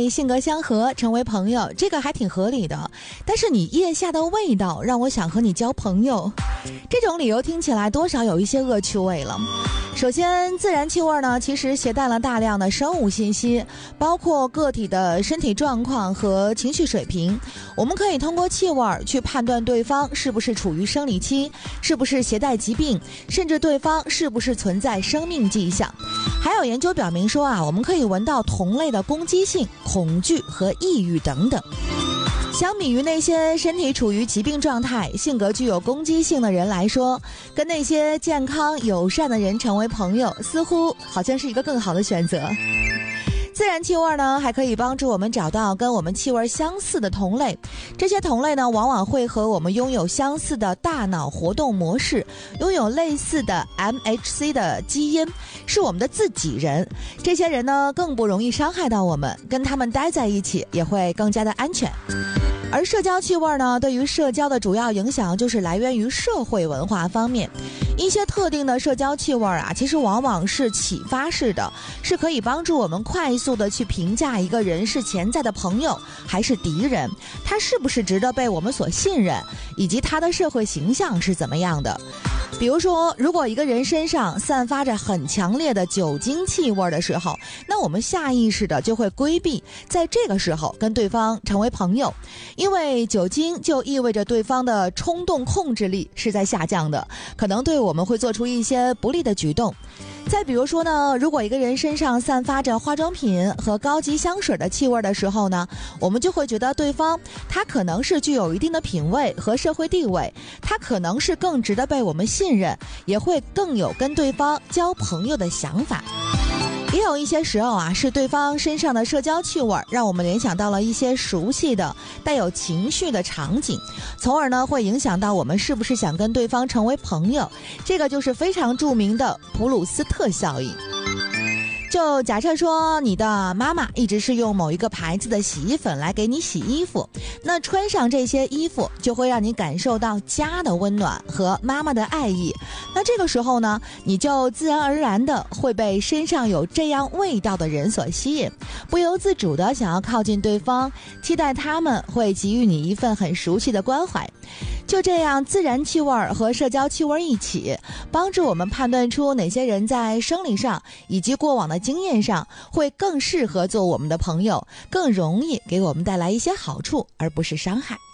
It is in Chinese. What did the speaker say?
为性格相合成为朋友，这个还挺合理的。但是你腋下的味道让我想和你交朋友，这种理由听起来多少有一些恶趣味了。首先，自然气味呢，其实携带了大量的生物信息，包括个体的身体状况和情绪水平。我们可以通过气味去判断对方是不是处于生理期，是不是携带疾病，甚至对方是不是存在生命迹象。还有研究表明说我们可以闻到同类的攻击性、恐惧和抑郁等等。相比于那些身体处于疾病状态、性格具有攻击性的人来说，跟那些健康友善的人成为朋友，似乎好像是一个更好的选择。自然气味呢，还可以帮助我们找到跟我们气味相似的同类。这些同类呢，往往会和我们拥有相似的大脑活动模式，拥有类似的 MHC 的基因，是我们的自己人。这些人呢，更不容易伤害到我们，跟他们待在一起也会更加的安全。而社交气味呢，对于社交的主要影响就是来源于社会文化方面。一些特定的社交气味其实往往是启发式的，是可以帮助我们快速的去评价一个人是潜在的朋友还是敌人，他是不是值得被我们所信任，以及他的社会形象是怎么样的。比如说，如果一个人身上散发着很强烈的酒精气味的时候，那我们下意识的就会规避在这个时候跟对方成为朋友，因为酒精就意味着对方的冲动控制力是在下降的，可能对我们会做出一些不利的举动。再比如说呢，如果一个人身上散发着化妆品和高级香水的气味的时候呢，我们就会觉得对方他可能是具有一定的品味和社会地位，他可能是更值得被我们信任，也会更有跟对方交朋友的想法。也有一些时候是对方身上的社交气味让我们联想到了一些熟悉的带有情绪的场景，从而呢会影响到我们是不是想跟对方成为朋友。这个就是非常著名的普鲁斯特效应。就假设说你的妈妈一直是用某一个牌子的洗衣粉来给你洗衣服，那穿上这些衣服就会让你感受到家的温暖和妈妈的爱意。那这个时候呢，你就自然而然的会被身上有这样味道的人所吸引，不由自主的想要靠近对方，期待他们会给予你一份很熟悉的关怀。就这样，自然气味和社交气味一起，帮助我们判断出哪些人在生理上以及过往的经验上会更适合做我们的朋友，更容易给我们带来一些好处，而不是伤害。